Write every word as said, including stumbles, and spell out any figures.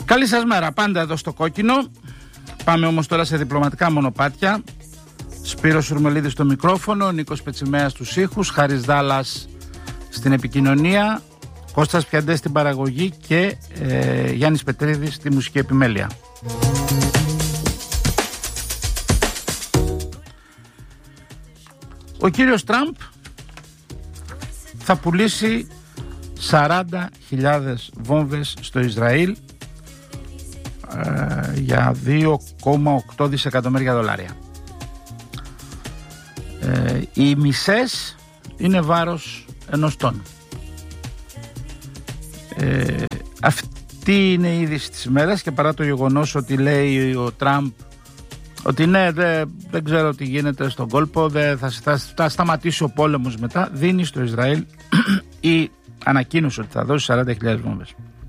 Καλή σας μέρα, πάντα εδώ στο Κόκκινο. Πάμε όμως τώρα σε διπλωματικά μονοπάτια. Σπύρος Σουρμελίδης στο μικρόφωνο, Νίκος Πετσιμέας στους ήχους, Χάρης Δάλλας στην επικοινωνία, Κώστας Πιαντές στην παραγωγή και ε, Γιάννης Πετρίδης στη μουσική επιμέλεια. Ο κύριος Τραμπ θα πουλήσει σαράντα χιλιάδες βόμβες στο Ισραήλ ε, για δύο κόμμα οκτώ δισεκατομμύρια δολάρια. Ε, οι μισές είναι βάρος ενός τόνου. Ε, αυτή είναι η είδηση της ημέρας, και παρά το γεγονός ότι λέει ο Τραμπ ότι ναι, δεν, δεν ξέρω τι γίνεται στον κόλπο, δεν, θα, θα, θα σταματήσει ο πόλεμος μετά, δίνει στο Ισραήλ ή ανακοίνωσε ότι θα δώσει σαράντα χιλιάδες βόμβες.